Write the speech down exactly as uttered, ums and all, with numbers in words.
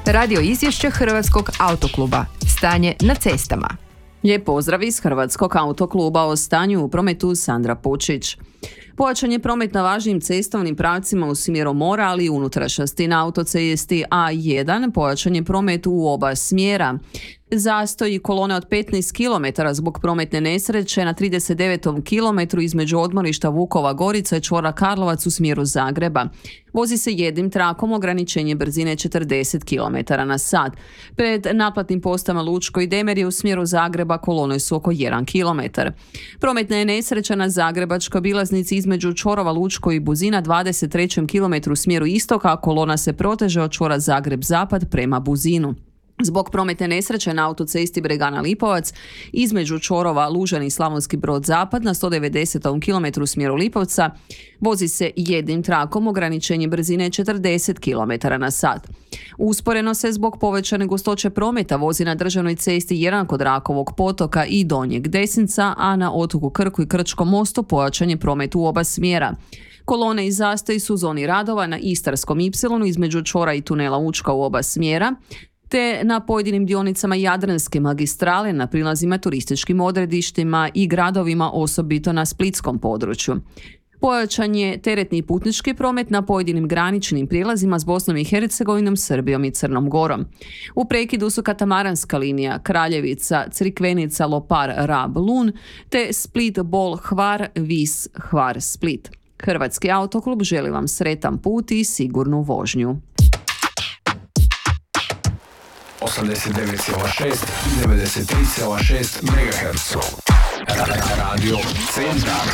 Radio izvješće Hrvatskog autokluba. Stanje na cestama. Lijep pozdrav iz Hrvatskog autokluba, o stanju u prometu Sandra Pučić. Pojačan je promet na važnim cestovnim pravcima u smjeru mora, ali i unutrašnjosti. Na autocesti A jedan pojačan je promet u oba smjera. Zastoj kolone od petnaest kilometara zbog prometne nesreće na trideset devetom kilometru između odmorišta Vukova Gorica i čvora Karlovac u smjeru Zagreba. Vozi se jednim trakom, ograničenje brzine četrdeset kilometara na sat. Pred naplatnim postajama Lučko i Demerje u smjeru Zagreba kolone su oko jedan kilometar. Prometna je nesreća na zagrebačkoj obilaznici između čvorova Lučko i Buzina dvadeset trećem kilometru u smjeru istoka, a kolona se proteže od čvora Zagreb-Zapad prema Buzinu. Zbog prometne nesreće na autocesti Bregana-Lipovac između čvorova Lužani i Slavonski Brod-Zapad na sto devedesetom kilometru u smjeru Lipovca vozi se jednim trakom, ograničenje brzine četrdeset kilometara na sat. Usporeno se zbog povećane gustoće prometa vozi na državnoj cesti jedan kod Rakovog potoka i Donjeg Desinca, a na otoku Krku i Krčkom mostu pojačan je promet u oba smjera. Kolone i zastoji su u zoni radova na Istarskom ipsilonu između čvora i tunela Učka u oba smjera, te na pojedinim dionicama Jadranske magistrale na prilazima turističkim odredištima i gradovima, osobito na splitskom području. Pojačan je teretni i putnički promet na pojedinim graničnim prijelazima s Bosnom i Hercegovinom, Srbijom i Crnom Gorom. U prekidu su katamaranska linija Kraljevica, Crikvenica, Lopar, Rab, Lun, te Split, Bol, Hvar, Vis, Hvar, Split. Hrvatski autoklub želi vam sretan put i sigurnu vožnju. osamdeset devet zarez šest i devedeset tri zarez šest megaherca. Radio Centar.